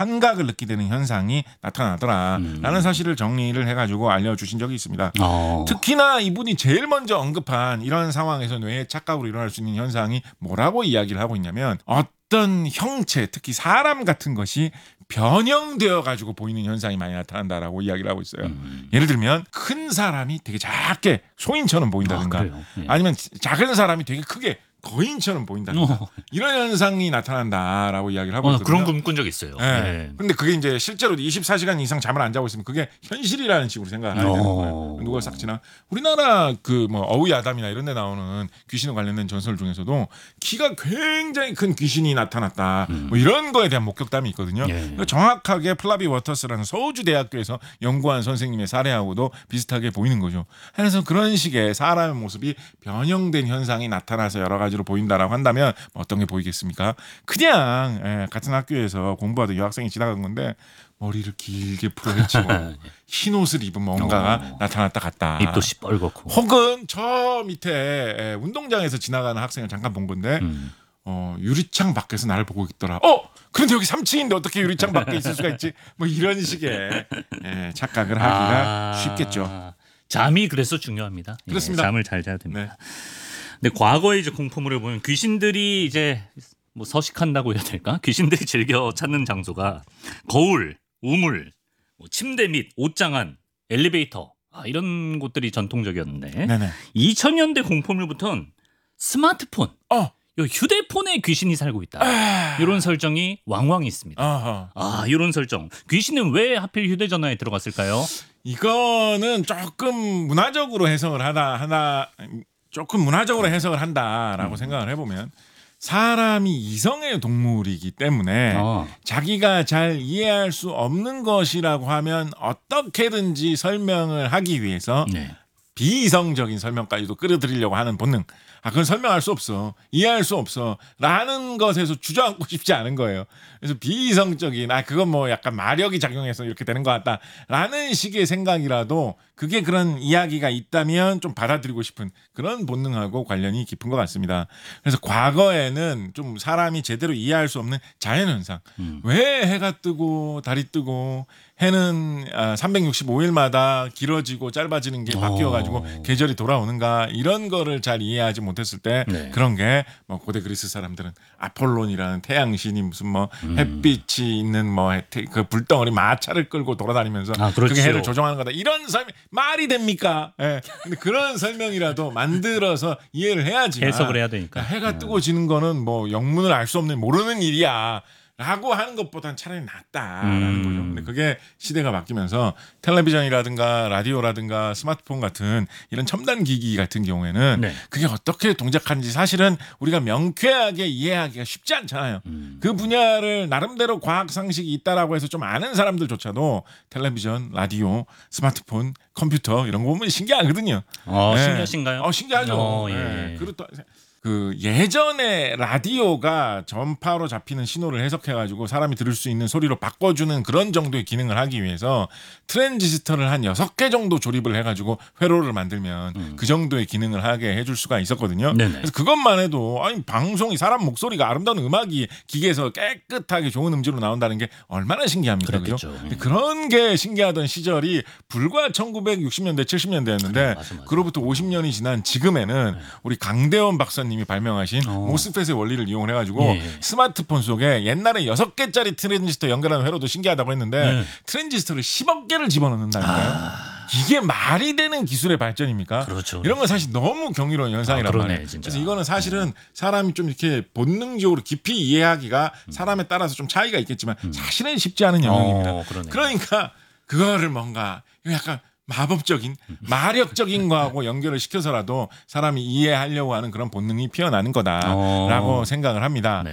환각을 느끼게 되는 현상이 나타나더라라는 사실을 정리를 해가지고 알려주신 적이 있습니다. 특히나 이분이 제일 먼저 언급한 이런 상황에서 뇌의 착각으로 일어날 수 있는 현상이 뭐라고 이야기를 하고 있냐면 어떤 형체, 특히 사람 같은 것이 변형되어 가지고 보이는 현상이 많이 나타난다라고 이야기를 하고 있어요. 예를 들면 큰 사람이 되게 작게 소인처럼 보인다든가 아니면 작은 사람이 되게 크게 거인처럼 보인다든가 이런 현상이 나타난다라고 이야기를 하고 있거든요. 그런 꿈 꾼 적 있어요. 네. 근데 그게 이제 실제로 24시간 이상 잠을 안 자고 있으면 그게 현실이라는 식으로 생각을 하게 되는 거예요. 누가 싹지나 우리나라 그 뭐 어우야담이나 이런 데 나오는 귀신과 관련된 전설 중에서도 키가 굉장히 큰 귀신이 나타났다. 뭐 이런 거에 대한 목격담이 있거든요. 정확하게 플라비 워터스라는 서우주 대학교에서 연구한 선생님의 사례하고도 비슷하게 보이는 거죠. 그래서 그런 식의 사람의 모습이 변형된 현상이 나타나서 여러 가지로 보인다라고 한다면 어떤 게 보이겠습니까? 그냥 같은 학교에서 공부하던 여학생이 지나간 건데 머리를 길게 풀어헤치고 흰 옷을 입은 뭔가가 나타났다 갔다. 입도 시뻘겋고. 혹은 저 밑에 운동장에서 지나가는 학생을 잠깐 본 건데 유리창 밖에서 나를 보고 있더라. 그런데 여기 3층인데 어떻게 유리창 밖에 있을 수가 있지? 뭐 이런 식의 착각을 하기가 쉽겠죠. 잠이 그래서 중요합니다. 그렇습니다. 잠을 잘 자야 됩니다. 근데 과거에 이제 공포물을 보면 귀신들이 이제 뭐 서식한다고 해야 될까? 귀신들이 즐겨 찾는 장소가 거울, 우물, 뭐 침대 및 옷장안, 엘리베이터 이런 곳들이 전통적이었는데 2000년대 공포물부터는 스마트폰, 휴대폰에 귀신이 살고 있다. 이런 설정이 왕왕 있습니다. 이런 설정. 귀신은 왜 하필 휴대전화에 들어갔을까요? 이거는 조금 문화적으로 해석을 한다라고 생각을 해보면 사람이 이성의 동물이기 때문에 자기가 잘 이해할 수 없는 것이라고 하면 어떻게든지 설명을 하기 위해서 비이성적인 설명까지도 끌어들이려고 하는 본능. 그건 설명할 수 없어. 이해할 수 없어. 라는 것에서 주저앉고 싶지 않은 거예요. 그래서 비이성적인 그건 뭐 약간 마력이 작용해서 이렇게 되는 것 같다. 라는 식의 생각이라도 그게 그런 이야기가 있다면 좀 받아들이고 싶은 그런 본능하고 관련이 깊은 것 같습니다. 그래서 과거에는 좀 사람이 제대로 이해할 수 없는 자연현상. 왜 해가 뜨고 달이 뜨고 해는 365일마다 길어지고 짧아지는 게 바뀌어가지고 계절이 돌아오는가 이런 거를 잘 이해하지 못했을 때 그런 게 뭐 고대 그리스 사람들은 아폴론이라는 태양신이 무슨 뭐 햇빛이 있는 뭐 그 불덩어리 마차를 끌고 돌아다니면서 그게 해를 조종하는 거다 이런 말이 됩니까? 근데 그런 설명이라도 만들어서 이해를 해야지만 해석을 해야 되니까 해가 뜨고 지는 거는 뭐 영문을 알 수 없는 모르는 일이야. 라고 하는 것보단 차라리 낫다라는 거죠. 근데 그게 시대가 바뀌면서 텔레비전이라든가 라디오라든가 스마트폰 같은 이런 첨단 기기 같은 경우에는 그게 어떻게 동작하는지 사실은 우리가 명쾌하게 이해하기가 쉽지 않잖아요. 그 분야를 나름대로 과학 상식이 있다라고 해서 좀 아는 사람들조차도 텔레비전, 라디오, 스마트폰, 컴퓨터 이런 거 보면 신기하거든요. 신기하신가요? 신기하죠. 그렇다. 그 예전에 라디오가 전파로 잡히는 신호를 해석해가지고 사람이 들을 수 있는 소리로 바꿔주는 그런 정도의 기능을 하기 위해서 트랜지스터를 한 6개 정도 조립을 해가지고 회로를 만들면 그 정도의 기능을 하게 해줄 수가 있었거든요. 그래서 그것만 해도 방송이 사람 목소리가 아름다운 음악이 기계에서 깨끗하게 좋은 음질로 나온다는 게 얼마나 신기합니까? 그죠? 그런 게 신기하던 시절이 불과 1960년대 70년대였는데 그로부터 50년이 지난 지금에는 우리 강대원 박사님 님이 발명하신 모스펫의 원리를 이용해가지고 스마트폰 속에 옛날에 6개짜리 트랜지스터 연결하는 회로도 신기하다고 했는데 트랜지스터를 10억 개를 집어넣는다니까요. 이게 말이 되는 기술의 발전입니까? 그렇죠. 이런 건 사실 너무 경이로운 현상이란 말이에요. 그래서 이거는 사실은 사람이 좀 이렇게 본능적으로 깊이 이해하기가 사람에 따라서 좀 차이가 있겠지만 사실은 쉽지 않은 영역입니다. 그러니까 그거를 뭔가 약간 마법적인 마력적인 거하고 연결을 시켜서라도 사람이 이해하려고 하는 그런 본능이 피어나는 거다라고 생각을 합니다.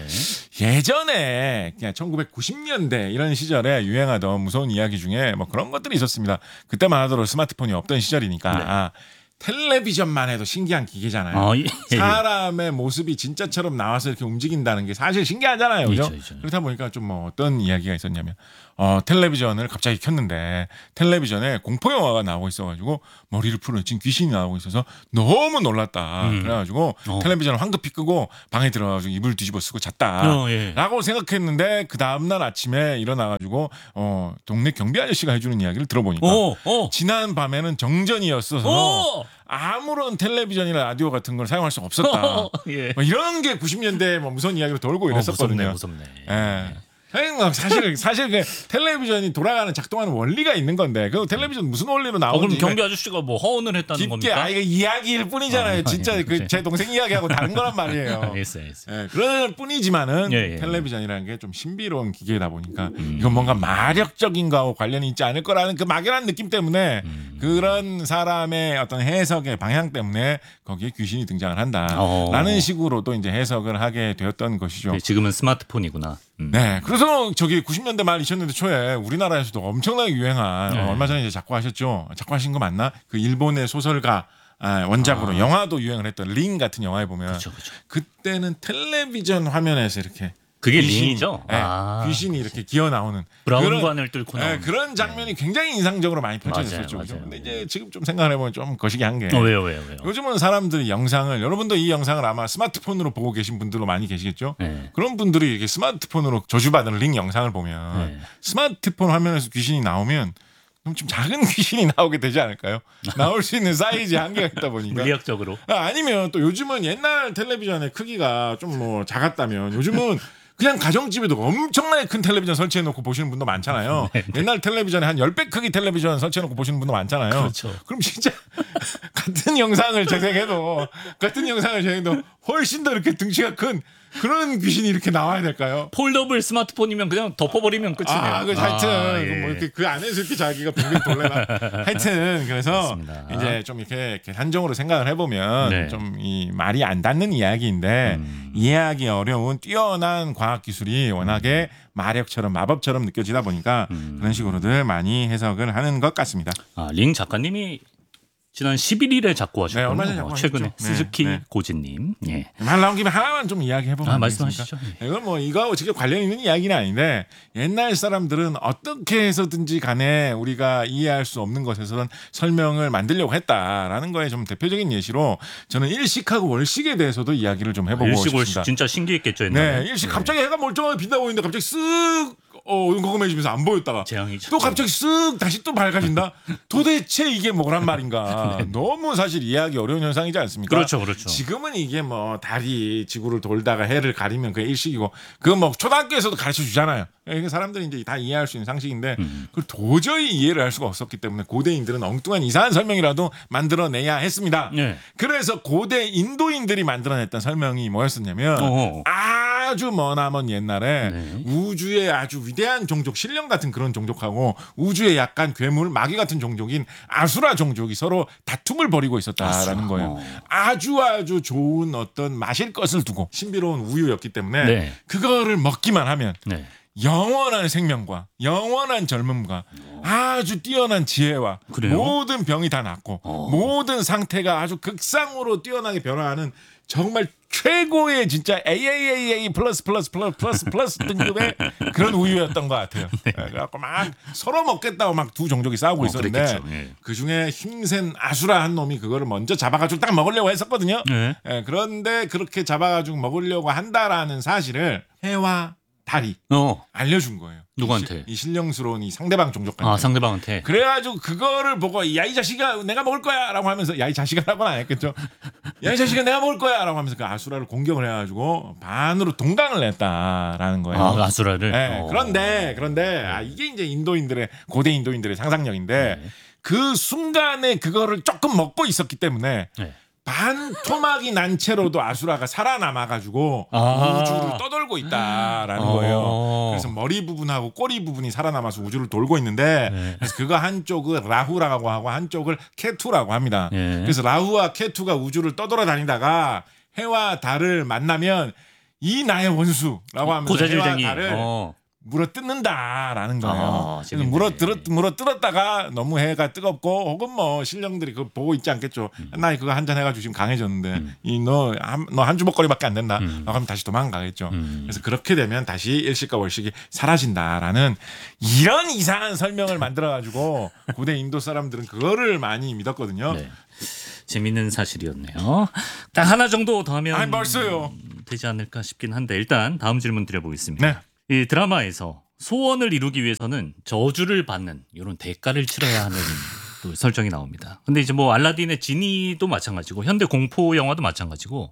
예전에 그냥 1990년대 이런 시절에 유행하던 무서운 이야기 중에 뭐 그런 것들이 있었습니다. 그때만 하더라도 스마트폰이 없던 시절이니까 텔레비전만 해도 신기한 기계잖아요. 사람의 모습이 진짜처럼 나와서 이렇게 움직인다는 게 사실 신기하잖아요. 그죠? 그렇다 보니까 좀 뭐 어떤 이야기가 있었냐면 텔레비전을 갑자기 켰는데 텔레비전에 공포 영화가 나오고 있어가지고 머리를 풀어진 귀신이 나오고 있어서 너무 놀랐다. 그래가지고 텔레비전을 황급히 끄고 방에 들어가가지고 이불 뒤집어 쓰고 잤다라고 생각했는데 그 다음날 아침에 일어나가지고 동네 경비 아저씨가 해주는 이야기를 들어보니까 지난 밤에는 정전이었어서 아무런 텔레비전이나 라디오 같은 걸 사용할 수 없었다. 뭐 이런 게 90년대 뭐 무서운 이야기로 돌고 이랬었거든요. 무섭네. 사실 그 텔레비전이 돌아가는 작동하는 원리가 있는 건데 그 텔레비전 무슨 원리로 나오는지 그럼 경비 아저씨가 뭐 허언을 했다는 깊게 겁니까? 이거 이야기일 뿐이잖아요. 진짜 그 제 동생 이야기하고 다른 거란 말이에요. 알겠어요. 그럴 뿐이지만은 텔레비전이라는 게 좀 신비로운 기계다 보니까 이건 뭔가 마력적인 거하고 관련이 있지 않을 거라는 그 막연한 느낌 때문에 그런 사람의 어떤 해석의 방향 때문에 거기에 귀신이 등장을 한다라는 식으로도 이제 해석을 하게 되었던 것이죠. 네, 지금은 스마트폰이구나. 네, 그래서 저기 90년대 말 2000년대 초에 우리나라에서도 엄청나게 유행한 얼마 전에 이제 작곡하셨죠? 작곡하신 거 맞나? 그 일본의 소설가 원작으로 영화도 유행을 했던 링 같은 영화에 보면 그쵸. 그때는 텔레비전 화면에서 이렇게 그게 링이죠? 귀신이 이렇게 기어 나오는 브라운관을 뚫고 나오는 그런 장면이 굉장히 인상적으로 많이 펼쳐졌었죠. 근데 이제 지금 좀 생각을 해보면 좀 거시기한 게 왜요? 요즘은 사람들이 영상을 여러분도 이 영상을 아마 스마트폰으로 보고 계신 분들도 많이 계시겠죠. 그런 분들이 이렇게 스마트폰으로 저주받은 링 영상을 보면 스마트폰 화면에서 귀신이 나오면 좀 작은 귀신이 나오게 되지 않을까요? 나올 수 있는 사이즈 한계가 있다 보니까 물리학적으로 아니면 또 요즘은 옛날 텔레비전의 크기가 좀 뭐 작았다면 요즘은 그냥 가정집에도 엄청나게 큰 텔레비전 설치해놓고 보시는 분도 많잖아요. 옛날 텔레비전에 한 10배 크기 텔레비전 설치해놓고 보시는 분도 많잖아요. 그렇죠. 그럼 진짜 같은 영상을 재생해도 훨씬 더 이렇게 등치가 큰 그런 귀신이 이렇게 나와야 될까요? 폴더블 스마트폰이면 그냥 덮어버리면 끝이네요. 하여튼 뭐 이렇게 그 안에서 이렇게 자기가 빙빙 돌래나 하여튼 그래서 그렇습니다. 이제 좀 이렇게 계산적으로 생각을 해보면 좀 이 말이 안 닿는 이야기인데 이해하기 어려운 뛰어난 과학 기술이 워낙에 마력처럼 마법처럼 느껴지다 보니까 그런 식으로들 많이 해석을 하는 것 같습니다. 링 작가님이 지난 11일에 작고하셨군요. 얼마 전에 최근에 스즈키 고진님. 말 나온 김에 하나만 좀 이야기해보면 말씀하시죠. 이건 뭐 이거하고 직접 관련 있는 이야기는 아닌데 옛날 사람들은 어떻게 해서든지 간에 우리가 이해할 수 없는 것에서는 설명을 만들려고 했다라는 거에 좀 대표적인 예시로 저는 일식하고 월식에 대해서도 이야기를 좀 해보고 싶습니다. 일식 진짜 신기했겠죠. 옛날에. 일식 갑자기 해가 멀쩡하게 빛나고 있는데 갑자기 쓱 궁금해지면서 안 보였다가 또 갑자기 쓱 다시 또 밝아진다. 도대체 이게 뭐란 말인가. 너무 사실 이해하기 어려운 현상이지 않습니까? 그렇죠. 지금은 이게 뭐 달이 지구를 돌다가 해를 가리면 그게 일식이고 그거 뭐 초등학교에서도 가르쳐 주잖아요. 그러니까 사람들이 이제 다 이해할 수 있는 상식인데 그걸 도저히 이해를 할 수가 없었기 때문에 고대인들은 엉뚱한 이상한 설명이라도 만들어내야 했습니다. 그래서 고대 인도인들이 만들어냈던 설명이 뭐였었냐면 아주 머나먼 옛날에 우주의 아주 위대한 종족 신령 같은 그런 종족하고 우주의 약간 괴물 마귀 같은 종족인 아수라 종족이 서로 다툼을 벌이고 있었다라는 거예요. 아주 좋은 어떤 마실 것을 두고 신비로운 우유였기 때문에 그거를 먹기만 하면 영원한 생명과 영원한 젊음과 아주 뛰어난 지혜와 모든 병이 다 낫고 모든 상태가 아주 극상으로 뛰어나게 변화하는 정말 최고의 진짜 AAAA 플러스 등급의 그런 우유였던 것 같아요. 그래갖고 막 서로 먹겠다고 막 두 종족이 싸우고 있었는데 그 중에 힘센 아수라 한 놈이 그거를 먼저 잡아가지고 딱 먹으려고 했었거든요. 그런데 그렇게 잡아가지고 먹으려고 한다라는 사실을 해와 달이 알려준 거예요. 누구한테? 이 신령스러운 이 상대방 종족한테. 상대방한테. 그래가지고 그거를 보고 야 이 자식아 내가 먹을 거야라고 하면서 야 이 자식아라고는 안 했겠죠. 야 이 자식아 내가 먹을 거야라고 하면서 그 아수라를 공격을 해가지고 반으로 동강을 냈다라는 거예요. 아수라를. 그런데 이게 이제 인도인들의 고대 인도인들의 상상력인데 그 순간에 그거를 조금 먹고 있었기 때문에. 반토막이 난 채로도 아수라가 살아남아가지고 우주를 떠돌고 있다라는 거예요. 그래서 머리 부분하고 꼬리 부분이 살아남아서 우주를 돌고 있는데 그래서 그거 한쪽을 라후라고 하고 한쪽을 케투라고 합니다. 그래서 라후와 케투가 우주를 떠돌아다니다가 해와 달을 만나면 이 나의 원수라고 하면서 해와 달을 물어뜯는다라는 거예요. 재밌네. 물어뜯었다가 너무 해가 뜨겁고 혹은 뭐 신령들이 그거 보고 있지 않겠죠. 나 그거 한 잔 해가지고 지금 강해졌는데 너 한 주먹거리밖에 안 된다. 그럼 다시 도망가겠죠. 그래서 그렇게 되면 다시 일식과 월식이 사라진다라는 이런 이상한 설명을 만들어가지고 고대 인도 사람들은 그거를 많이 믿었거든요. 네. 재밌는 사실이었네요. 딱 하나 정도 더 하면 아니 벌써요. 되지 않을까 싶긴 한데 일단 다음 질문 드려보겠습니다. 네. 이 드라마에서 소원을 이루기 위해서는 저주를 받는 이런 대가를 치러야 하는 또 설정이 나옵니다. 근데 이제 뭐 알라딘의 지니도 마찬가지고 현대 공포 영화도 마찬가지고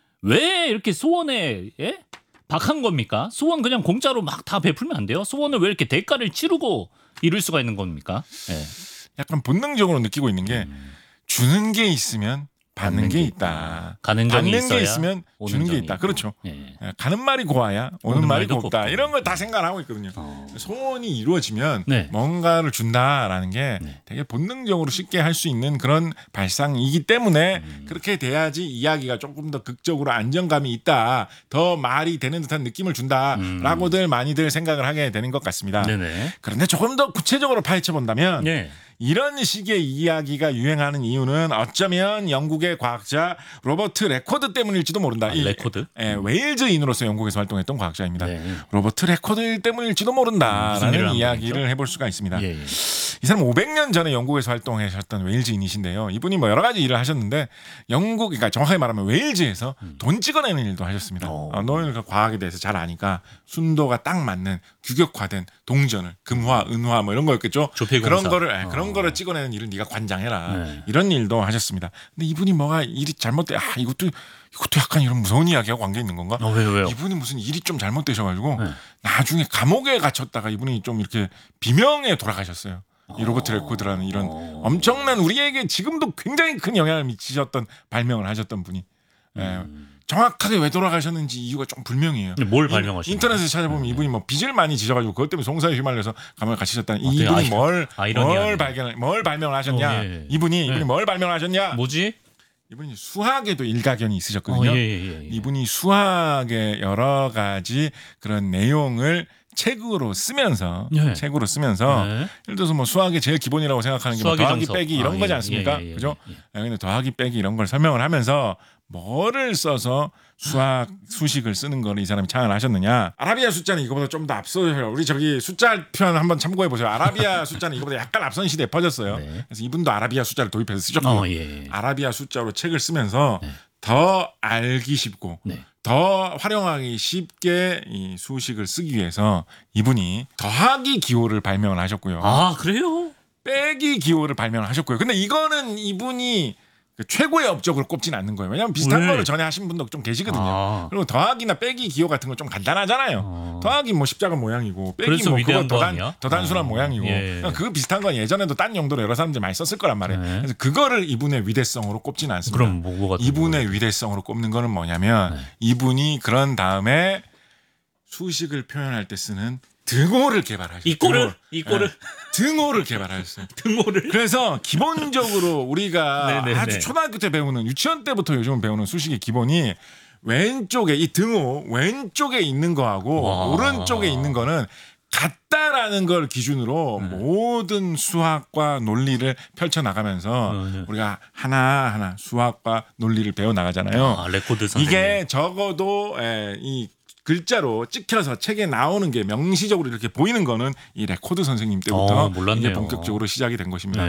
왜 이렇게 소원에 박한 겁니까? 소원 그냥 공짜로 막 다 베풀면 안 돼요? 소원을 왜 이렇게 대가를 치르고 이룰 수가 있는 겁니까? 예. 약간 본능적으로 느끼고 있는 게 주는 게 있으면 받는 게 있다. 가는 정이 받는 게 있어야 있으면 오는 주는 게 정이 있다. 있고. 그렇죠. 예. 가는 말이 고와야 오는 말이 말도 곱다. 곱고. 이런 걸 다 생각을 하고 있거든요. 소원이 이루어지면 네. 뭔가를 준다라는 게 네. 되게 본능적으로 쉽게 할 수 있는 그런 발상이기 때문에 그렇게 돼야지 이야기가 조금 더 극적으로 안정감이 있다. 더 말이 되는 듯한 느낌을 준다라고들 많이들 생각을 하게 되는 것 같습니다. 네네. 그런데 조금 더 구체적으로 파헤쳐 본다면 네. 이런 식의 이야기가 유행하는 이유는 어쩌면 영국의 과학자 로버트 레코드 때문일지도 모른다. 레코드? 웨일즈인으로서 영국에서 활동했던 과학자입니다. 네. 로버트 레코드 때문일지도 무슨 일을 모른다라는 한 이야기를 거죠? 해볼 수가 있습니다. 예. 이 사람 500년 전에 영국에서 활동하셨던 웨일즈인이신데요. 이분이 뭐 여러 가지 일을 하셨는데 그러니까 정확하게 말하면 웨일즈에서 돈 찍어내는 일도 하셨습니다. 너희는 그 과학에 대해서 잘 아니까 순도가 딱 맞는 규격화된 동전을 금화, 은화 뭐 이런 거였겠죠. 조폐공사. 그런 거를 찍어내는 일을 네가 관장해라. 네. 이런 일도 하셨습니다. 근데 이분이 뭐가 일이 잘못돼 이것도 약간 이런 무서운 이야기하고 관계 있는 건가? 왜요? 이분이 무슨 일이 좀 잘못되셔가지고 네. 나중에 감옥에 갇혔다가 이분이 좀 이렇게 비명에 돌아가셨어요. 이 로버트 레코드라는 이런 엄청난 우리에게 지금도 굉장히 큰 영향을 미치셨던 발명을 하셨던 분이 정확하게 왜 돌아가셨는지 이유가 좀 불명이에요. 근데 뭘 발명하신 인터넷에 찾아보면 이분이 뭐 빚을 많이 지져가지고 그것 때문에 송사에 휘말려서 감옥에 갇히셨다는 되게 이분이 뭘 아이러니하네. 발명을 하셨냐? 예. 이분이 뭘 발명을 하셨냐? 뭐지? 이분이 수학에도 일가견이 있으셨거든요. 예. 이분이 수학의 여러 가지 그런 내용을 책으로 쓰면서 네. 예를 들어서 뭐 수학의 제일 기본이라고 생각하는 게 뭐 수학의 더하기 정석. 빼기 이런 거지 않습니까? 그죠? 근데 더하기 빼기 이런 걸 설명을 하면서 뭐를 써서 수식을 쓰는 걸 이 사람이 창을 하셨느냐? 아라비아 숫자는 이거보다 좀 더 앞서요. 우리 저기 숫자 표현 한번 참고해 보세요. 아라비아 숫자는 이거보다 약간 앞선 시대에 퍼졌어요. 네. 그래서 이분도 아라비아 숫자를 도입해서 쓰셨고 아라비아 숫자로 책을 쓰면서 더 알기 쉽고 더 활용하기 쉽게 이 수식을 쓰기 위해서 이분이 더하기 기호를 발명을 하셨고요. 아 그래요? 빼기 기호를 발명을 하셨고요. 근데 이거는 이분이 최고의 업적으로 꼽지는 않는 거예요. 왜냐하면 비슷한 거를 전에 하신 분도 좀 계시거든요. 그리고 더하기나 빼기 기호 같은 건 좀 간단하잖아요. 더하기 뭐 십자가 모양이고 빼기 그래서 뭐 위대한 그거 거 아니야? 더 단순한 모양이고 그거 비슷한 건 예전에도 딴 용도로 여러 사람들이 많이 썼을 거란 말이에요. 그래서 그거를 이분의 위대성으로 꼽지는 않습니다. 그럼 뭐가 이분의 위대성으로 꼽는 거는 뭐냐면 이분이 그런 다음에 수식을 표현할 때 쓰는 등호를 개발하셨어요. 이꼬를 등호를 개발하셨어요. 등호를. 그래서 기본적으로 우리가 아주 초등학교 때 배우는 유치원 때부터 요즘 배우는 수식의 기본이 왼쪽에 이 등호 왼쪽에 있는 거하고 오른쪽에 있는 거는 같다라는 걸 기준으로 모든 수학과 논리를 펼쳐 나가면서 우리가 하나하나 수학과 논리를 배워 나가잖아요. 레코드 선생님. 이게 적어도 이 글자로 찍혀서 책에 나오는 게 명시적으로 이렇게 보이는 거는 이 레코드 선생님 때부터 이게 본격적으로 시작이 된 것입니다.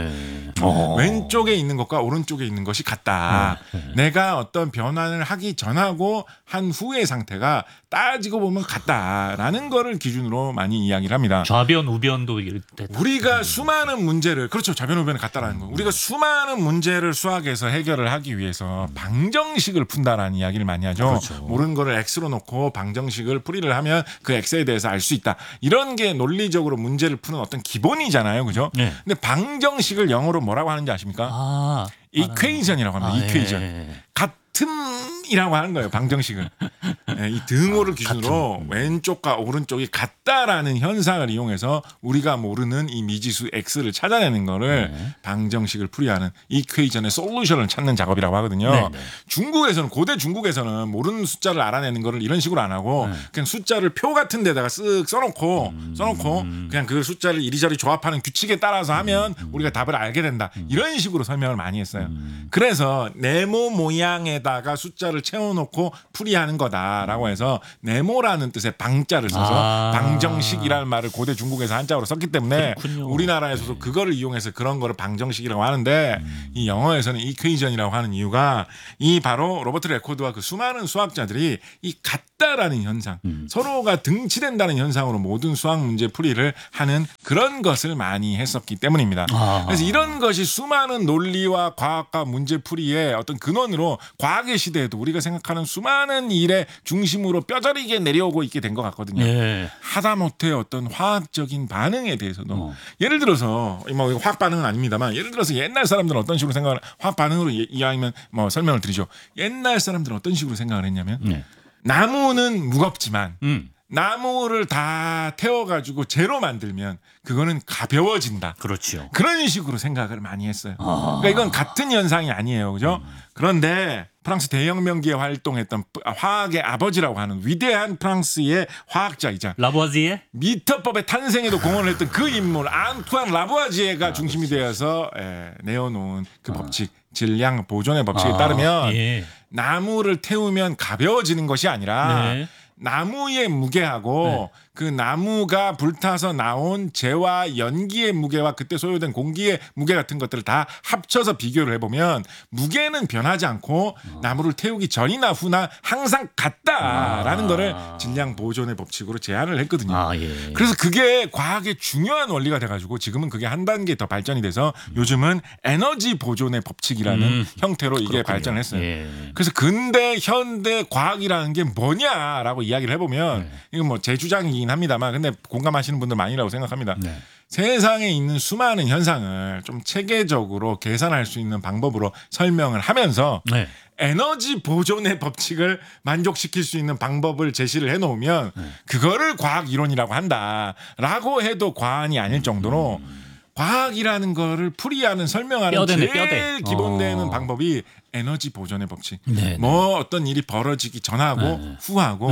왼쪽에 있는 것과 오른쪽에 있는 것이 같다. 내가 어떤 변환을 하기 전하고 한 후의 상태가 따지고 보면 같다라는 거를 기준으로 많이 이야기를 합니다. 좌변 우변도 우리가 수많은 문제를 좌변 우변이 같다라는 거. 우리가 수많은 문제를 수학에서 해결을 하기 위해서 방정식을 푼다라는 이야기를 많이 하죠. 그렇죠. 모르는 거를 x로 놓고 방정식을 풀이를 하면 그 x에 대해서 알 수 있다. 이런 게 논리적으로 문제를 푸는 어떤 기본이잖아요. 그죠? 근데 방정식을 영어로 뭐라고 하는지 아십니까? equation이라고 합니다. equation. 같은 이라고 하는 거예요. 방정식을. 네, 이 등호를 기준으로 왼쪽과 오른쪽이 같다라는 현상을 이용해서 우리가 모르는 이 미지수 x를 찾아내는 거를 방정식을 풀이하는 이퀘이션의 솔루션을 찾는 작업이라고 하거든요. 네네. 중국에서는 고대 중국에서는 모르는 숫자를 알아내는 거를 이런 식으로 안 하고 그냥 숫자를 표 같은 데다가 쓱 써놓고 그냥 그 숫자를 이리저리 조합하는 규칙에 따라서 하면 우리가 답을 알게 된다. 이런 식으로 설명을 많이 했어요. 그래서 네모 모양에다가 숫자를 채워놓고 풀이하는 거다라고 해서 네모라는 뜻의 방자를 써서 방정식이라는 말을 고대 중국에서 한자어로 썼기 때문에 그렇군요. 우리나라에서도 그거를 이용해서 그런 거를 방정식이라고 하는데 이 영어에서는 이퀘이션이라고 하는 이유가 이 바로 로버트 레코드와 그 수많은 수학자들이 이 같다라는 현상, 서로가 등치된다는 현상으로 모든 수학 문제 풀이를 하는 그런 것을 많이 했었기 때문입니다. 그래서 이런 것이 수많은 논리와 과학과 문제 풀이의 어떤 근원으로 과학의 시대에도 우리가 생각하는 수많은 일의 중심으로 뼈저리게 내려오고 있게 된 것 같거든요. 예. 하다못해 어떤 화학적인 반응에 대해서도 예를 들어서 뭐 화학 반응은 아닙니다만 예를 들어서 옛날 사람들은 어떤 식으로 생각을 화학 반응으로 이야기하면 뭐 설명을 드리죠. 옛날 사람들은 어떤 식으로 생각을 했냐면 나무는 무겁지만 나무를 다 태워가지고 재로 만들면 그거는 가벼워진다. 그렇죠. 그런 식으로 생각을 많이 했어요. 그러니까 이건 같은 현상이 아니에요. 그죠? 그런데 프랑스 대혁명기에 활동했던 화학의 아버지라고 하는 위대한 프랑스의 화학자이자 라부아지에? 미터법의 탄생에도 공헌을 했던 그 인물 앙투안 라부아지에가 중심이 되어서 내어놓은 그 법칙, 질량 보존의 법칙에 따르면 나무를 태우면 가벼워지는 것이 아니라 나무의 무게하고 그 나무가 불타서 나온 재와 연기의 무게와 그때 소요된 공기의 무게 같은 것들을 다 합쳐서 비교를 해보면 무게는 변하지 않고 나무를 태우기 전이나 후나 항상 같다라는 거를 질량 보존의 법칙으로 제안을 했거든요. 그래서 그게 과학의 중요한 원리가 돼가지고 지금은 그게 한 단계 더 발전이 돼서 요즘은 에너지 보존의 법칙이라는 형태로 이게 발전을 했어요. 그래서 근대 현대 과학이라는 게 뭐냐라고 이야기를 해보면 이건 뭐 제 주장이긴 합니다만 근데 공감하시는 분들 많이라고 생각합니다. 세상에 있는 수많은 현상을 좀 체계적으로 계산할 수 있는 방법으로 설명을 하면서 에너지 보존의 법칙을 만족시킬 수 있는 방법을 제시를 해놓으면 그거를 과학 이론이라고 한다라고 해도 과언이 아닐 정도로 과학이라는 거를 풀이하는 설명하는 제일 기본되는 방법이 에너지 보존의 법칙. 뭐 어떤 일이 벌어지기 전하고 후하고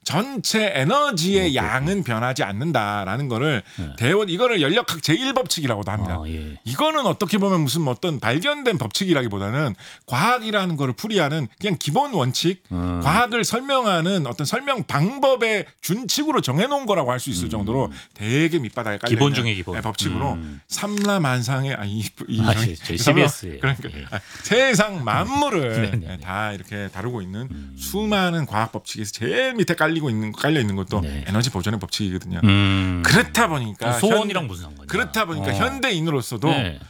전체 에너지의 양은 변하지 않는다라는 거를 이거를 연력학 제1법칙이라고도 합니다. 이거는 어떻게 보면 무슨 어떤 발견된 법칙이라기보다는 과학이라는 거를 풀이하는 그냥 기본 원칙, 과학을 설명하는 어떤 설명 방법의 준칙으로 정해놓은 거라고 할 수 있을 정도로 되게 밑바닥에 깔려 기본 중에 기본 법칙으로 삼라만상의 저희 CBS 그러니까 세상 만물을 다 이렇게 다루고 있는 수많은 과학 법칙에서 제일 밑에 깔려 있는 것도 에너지 보존의 법칙이거든요. 그렇다 보니까 소원이랑 무슨 상관이야? 그렇다 보니까 현대인으로서도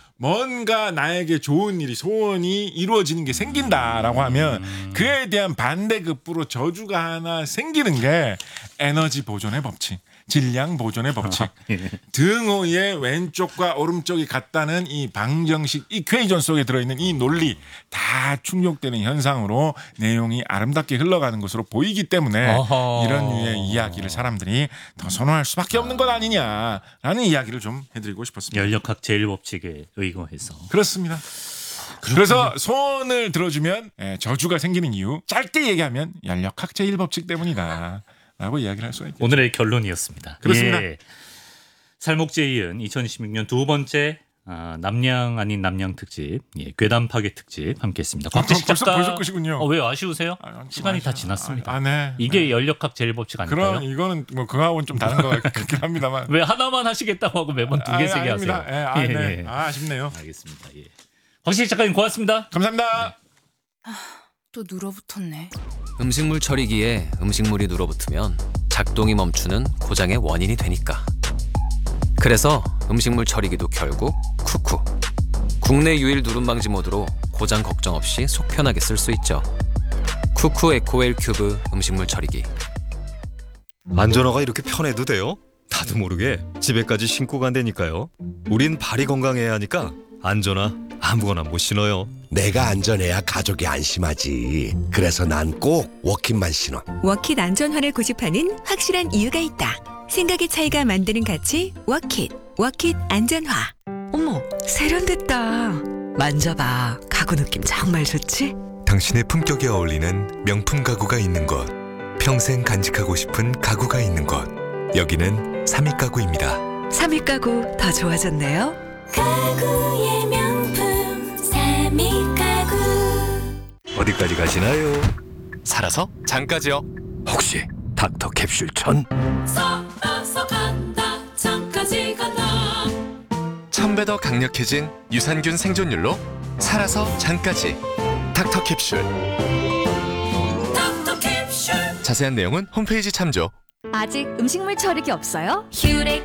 뭔가 나에게 좋은 일이 소원이 이루어지는 게 생긴다라고 하면 그에 대한 반대급부로 저주가 하나 생기는 게 에너지 보존의 법칙. 질량 보존의 법칙. 등호의 왼쪽과 오른쪽이 같다는 이 방정식 이퀘이션 속에 들어있는 이 논리 다 충족되는 현상으로 내용이 아름답게 흘러가는 것으로 보이기 때문에 이런 류의 이야기를 사람들이 더 선호할 수밖에 없는 것 아니냐라는 이야기를 좀 해드리고 싶었습니다. 연력학 제1법칙에 의거해서. 그렇습니다. 그래서 소원을 들어주면 저주가 생기는 이유 짧게 얘기하면 연력학 제1법칙 때문이다. 라고 이야기를 할 수가 있겠죠. 오늘의 결론이었습니다. 그렇습니다. 살목지에 이은 2016년 두 번째 남양 아닌 남양 특집, 괴담 파괴 특집 함께했습니다. 곽재식 작가 벌써 끝이군요. 왜 아쉬우세요? 시간이 다 지났습니다. 네. 이게 연력학 제1법칙 아닐까요? 그럼 이거는 뭐 그거하고는 좀 다른 것 같긴 합니다만. 왜 하나만 하시겠다고 하고 매번 두 개, 세 개 하세요? 아쉽네요. 알겠습니다. 곽재식 작가님 고맙습니다. 감사합니다. 또 눌어붙었네. 음식물 처리기에 음식물이 눌어붙으면 작동이 멈추는 고장의 원인이 되니까. 그래서 음식물 처리기도 결국 쿠쿠. 국내 유일 누름 방지 모드로 고장 걱정 없이 속 편하게 쓸 수 있죠. 쿠쿠 에코웰 큐브 음식물 처리기. 안전화가 이렇게 편해도 돼요? 나도 모르게 집에까지 신고 간다니까요. 우린 발이 건강해야 하니까 안전화 아무거나 못 신어요. 내가 안전해야 가족이 안심하지. 그래서 난 꼭 워킷만 신어. 워킷 안전화를 고집하는 확실한 이유가 있다. 생각의 차이가 만드는 가치 워킷. 워킷 안전화. 어머, 세련됐다. 만져봐. 가구 느낌 정말 좋지? 당신의 품격에 어울리는 명품 가구가 있는 곳. 평생 간직하고 싶은 가구가 있는 곳. 여기는 삼익가구입니다. 삼익가구 더 좋아졌네요. 가구의 명품 삼익가구. 어디까지 가시나요? 살아서 장까지요. 혹시 닥터 캡슐 천? 살아서 간다 장까지 간다. 1000배 더 강력해진 유산균 생존율로 살아서 장까지. 닥터 캡슐. 닥터 캡슐. 자세한 내용은 홈페이지 참조. 아직 음식물 처리기 없어요? 휴렉